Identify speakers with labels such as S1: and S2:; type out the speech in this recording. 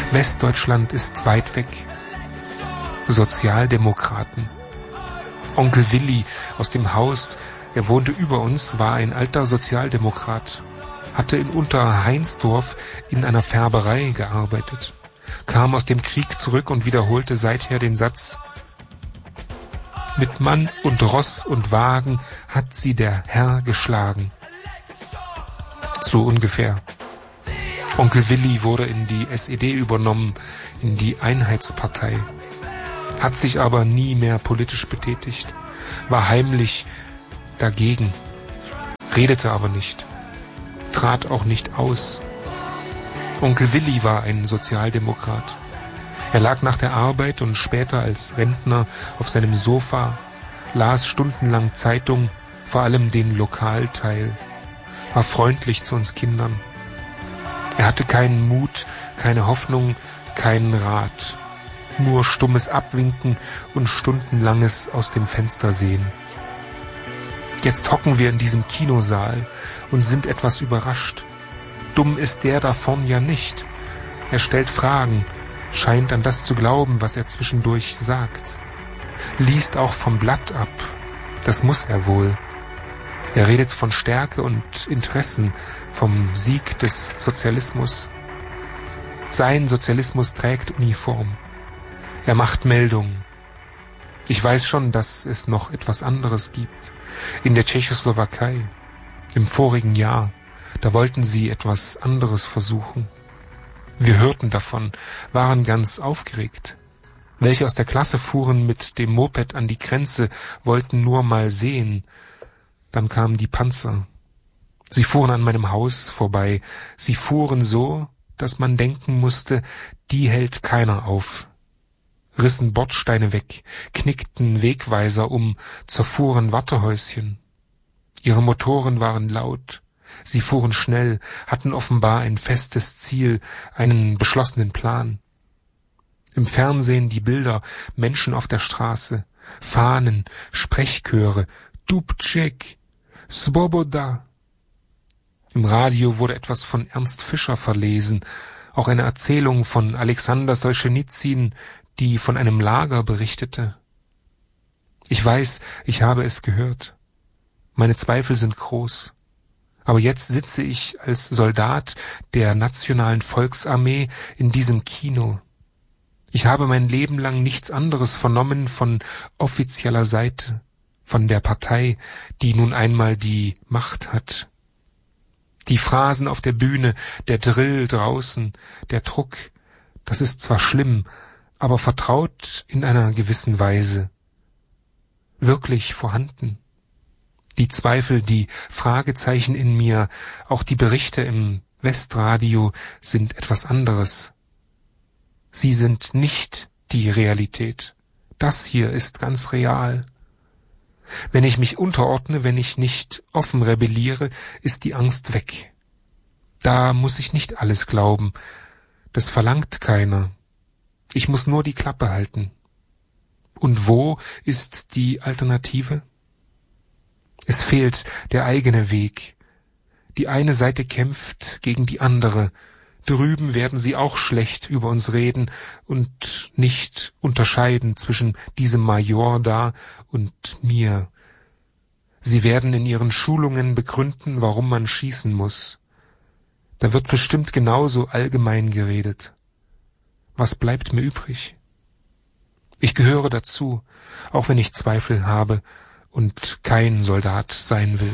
S1: Westdeutschland ist weit weg. Sozialdemokraten. Onkel Willi aus dem Haus, er wohnte über uns, war ein alter Sozialdemokrat, hatte in Unterheinsdorf in einer Färberei gearbeitet, kam aus dem Krieg zurück und wiederholte seither den Satz: Mit Mann und Ross und Wagen hat sie der Herr geschlagen. So ungefähr. Onkel Willi wurde in die SED übernommen, in die Einheitspartei, hat sich aber nie mehr politisch betätigt, war heimlich dagegen, redete aber nicht, trat auch nicht aus. Onkel Willi war ein Sozialdemokrat. Er lag nach der Arbeit und später als Rentner auf seinem Sofa, las stundenlang Zeitung, vor allem den Lokalteil, war freundlich zu uns Kindern. Er hatte keinen Mut, keine Hoffnung, keinen Rat, nur stummes Abwinken und stundenlanges aus dem Fenster sehen. Jetzt hocken wir in diesem Kinosaal und sind etwas überrascht. Dumm ist der da vorn ja nicht. Er stellt Fragen, scheint an das zu glauben, was er zwischendurch sagt. Liest auch vom Blatt ab, das muss er wohl. Er redet von Stärke und Interessen, vom Sieg des Sozialismus. Sein Sozialismus trägt Uniform. Er macht Meldungen. Ich weiß schon, dass es noch etwas anderes gibt. In der Tschechoslowakei, im vorigen Jahr, da wollten sie etwas anderes versuchen. Wir hörten davon, waren ganz aufgeregt. Welche aus der Klasse fuhren mit dem Moped an die Grenze, wollten nur mal sehen. Dann kamen die Panzer. Sie fuhren an meinem Haus vorbei. Sie fuhren so, dass man denken musste, die hält keiner auf. Rissen Bordsteine weg, knickten Wegweiser um, zerfuhren Wartehäuschen. Ihre Motoren waren laut. Sie fuhren schnell, hatten offenbar ein festes Ziel, einen beschlossenen Plan. Im Fernsehen die Bilder, Menschen auf der Straße, Fahnen, Sprechchöre, Dubček, Svoboda. Im Radio wurde etwas von Ernst Fischer verlesen, auch eine Erzählung von Alexander Solschenizyn, die von einem Lager berichtete. Ich weiß, ich habe es gehört. Meine Zweifel sind groß. Aber jetzt sitze ich als Soldat der Nationalen Volksarmee in diesem Kino. Ich habe mein Leben lang nichts anderes vernommen von offizieller Seite, von der Partei, die nun einmal die Macht hat. Die Phrasen auf der Bühne, der Drill draußen, der Druck, das ist zwar schlimm, aber vertraut in einer gewissen Weise. Wirklich vorhanden. Die Zweifel, die Fragezeichen in mir, auch die Berichte im Westradio sind etwas anderes. Sie sind nicht die Realität. Das hier ist ganz real. Wenn ich mich unterordne, wenn ich nicht offen rebelliere, ist die Angst weg. Da muss ich nicht alles glauben. Das verlangt keiner. Ich muss nur die Klappe halten. Und wo ist die Alternative? Es fehlt der eigene Weg. Die eine Seite kämpft gegen die andere. Drüben werden sie auch schlecht über uns reden und nicht unterscheiden zwischen diesem Major da und mir. Sie werden in ihren Schulungen begründen, warum man schießen muss. Da wird bestimmt genauso allgemein geredet. Was bleibt mir übrig? Ich gehöre dazu, auch wenn ich Zweifel habe und kein Soldat sein will.